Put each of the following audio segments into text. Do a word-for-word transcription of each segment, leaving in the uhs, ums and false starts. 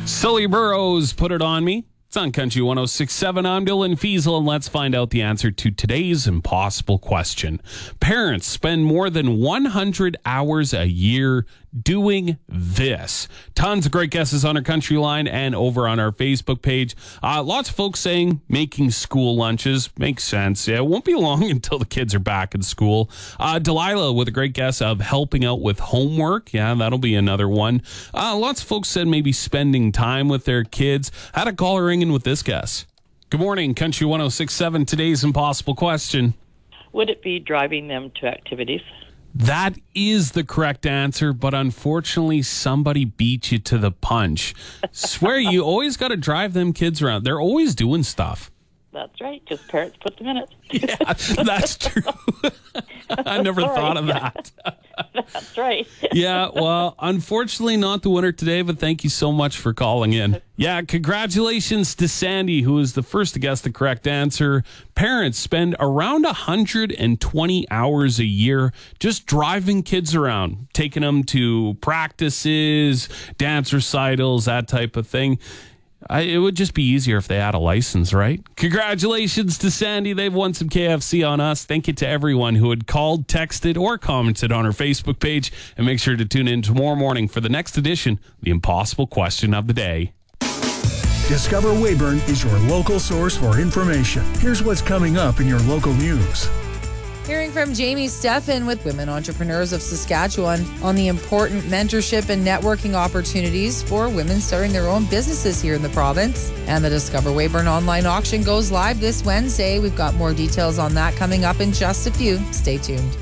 Sully Burrows, Put It On Me. It's on Country one oh six point seven. I'm Dylan Fiesel, and let's find out the answer to today's impossible question. Parents spend more than one hundred hours a year doing this. Tons of great guesses on our Country line and over on our Facebook page. Uh, lots of folks saying making school lunches makes sense. Yeah, it won't be long until the kids are back in school. Uh, Delilah with a great guess of helping out with homework. Yeah, that'll be another one. Uh, lots of folks said maybe spending time with their kids. Had a caller ring in with this guess. Good morning, Country one oh six point seven. Today's impossible question. Would it be driving them to activities? That is the correct answer, but unfortunately, somebody beat you to the punch. Swear, you always got to drive them kids around. They're always doing stuff. That's right, because parents put them in it. Yeah, that's true. I never Sorry. thought of that. That's right. Yeah, well, unfortunately not the winner today, but thank you so much for calling in. Yeah, congratulations to Sandy, who is the first to guess the correct answer. Parents spend around one hundred twenty hours a year just driving kids around, taking them to practices, dance recitals, that type of thing. I, it would just be easier if they had a license, right? Congratulations to Sandy. They've won some K F C on us. Thank you to everyone who had called, texted, or commented on our Facebook page. And make sure to tune in tomorrow morning for the next edition, The Impossible Question of the Day. Discover Weyburn is your local source for information. Here's what's coming up in your local news. Hearing from Jamie Steffen with Women Entrepreneurs of Saskatchewan on the important mentorship and networking opportunities for women starting their own businesses here in the province. And the Discover Weyburn online auction goes live this Wednesday. We've got more details on that coming up in just a few. Stay tuned.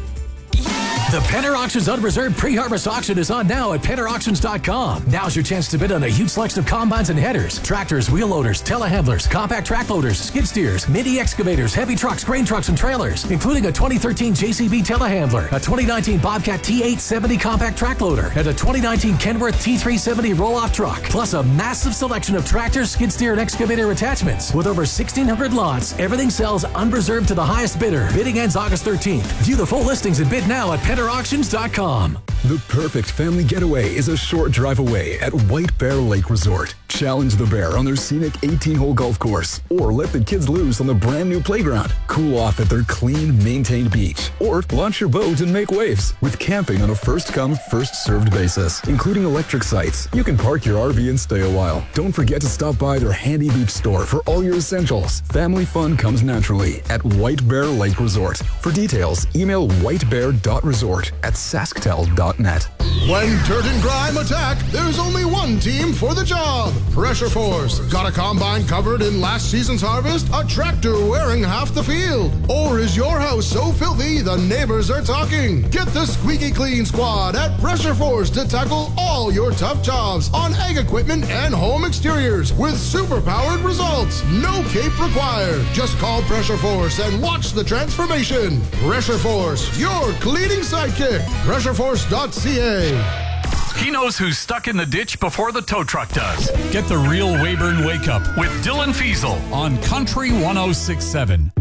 The Penner Auctions Unreserved Pre-Harvest Auction is on now at penner auctions dot com. Now's your chance to bid on a huge selection of combines and headers, tractors, wheel loaders, telehandlers, compact track loaders, skid steers, mini excavators, heavy trucks, grain trucks, and trailers, including a twenty thirteen J C B telehandler, a twenty nineteen Bobcat T eight seventy compact track loader, and a twenty nineteen Kenworth T three seventy roll-off truck, plus a massive selection of tractors, skid steer, and excavator attachments. With over sixteen hundred lots, everything sells unreserved to the highest bidder. Bidding ends August thirteenth. View the full listings and bid now at penner auctions dot com. The perfect family getaway is a short drive away at White Bear Lake Resort. Challenge the bear on their scenic eighteen-hole golf course, or let the kids loose on the brand new playground. Cool off at their clean, maintained beach, or launch your boat and make waves with camping on a first-come, first-served basis, including electric sites. You can park your R V and stay a while. Don't forget to stop by their handy beach store for all your essentials. Family fun comes naturally at White Bear Lake Resort. For details, email whitebear dot resort at sasktel dot net. When dirt and grime attack, there's only one team for the job. Pressure Force. Got a combine covered in last season's harvest? A tractor wearing half the field? Or is your house so filthy the neighbors are talking? Get the squeaky clean squad at Pressure Force to tackle all your tough jobs on ag equipment and home exteriors with super-powered results. No cape required. Just call Pressure Force and watch the transformation. Pressure Force, your cleaning sidekick. pressure force dot c a. He knows who's stuck in the ditch before the tow truck does. Get the real Weyburn Wake Up with Dylan Fiesel on Country one oh six point seven.